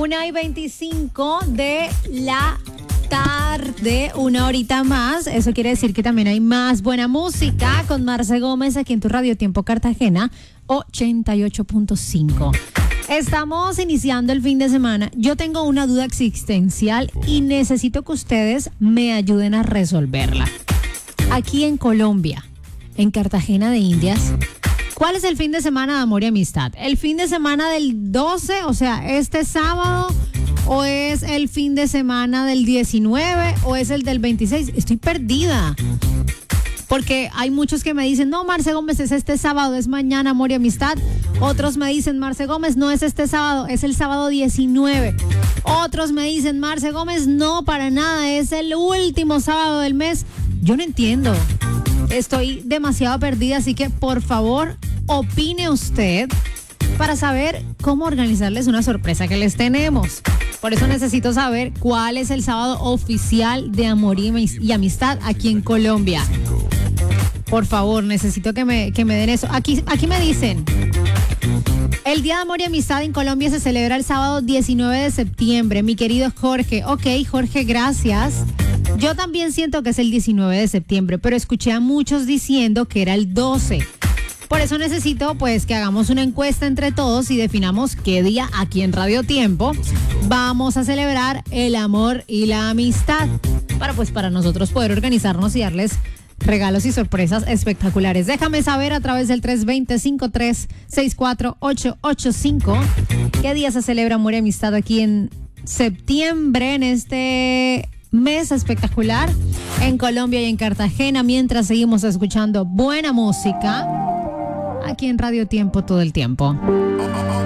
1:25 de la tarde, una horita más. Eso quiere decir que también hay más buena música con Marce Gómez aquí en tu Radio Tiempo Cartagena 88.5. Estamos iniciando el fin de semana. Yo tengo una duda existencial y necesito que ustedes me ayuden a resolverla. Aquí en Colombia, en Cartagena de Indias, ¿cuál es el fin de semana de amor y amistad? ¿El fin de semana del 12, o sea, este sábado? ¿O es el fin de semana del 19? ¿O es el del 26? Estoy perdida. Porque hay muchos que me dicen, no, Marce Gómez, es este sábado, es mañana, amor y amistad. Otros me dicen, Marce Gómez, no es este sábado, es el sábado 19. Otros me dicen, Marce Gómez, no, para nada, es el último sábado del mes. Yo no entiendo. Estoy demasiado perdida, así que por favor, opine usted para saber cómo organizarles una sorpresa que les tenemos. Por eso necesito saber cuál es el sábado oficial de amor y amistad aquí en Colombia. Por favor, necesito que me den eso. Aquí me dicen, el Día de Amor y Amistad en Colombia se celebra el sábado 19 de septiembre. Mi querido Jorge. Ok, Jorge, gracias. Yo también siento que es el 19 de septiembre, pero escuché a muchos diciendo que era el 12. Por eso necesito pues que hagamos una encuesta entre todos y definamos qué día aquí en Radio Tiempo vamos a celebrar el amor y la amistad. Para nosotros poder organizarnos y darles regalos y sorpresas espectaculares. Déjame saber a través del 320-5364885 qué día se celebra amor y amistad aquí en septiembre, en este mes espectacular en Colombia y en Cartagena, mientras seguimos escuchando buena música aquí en Radio Tiempo todo el tiempo.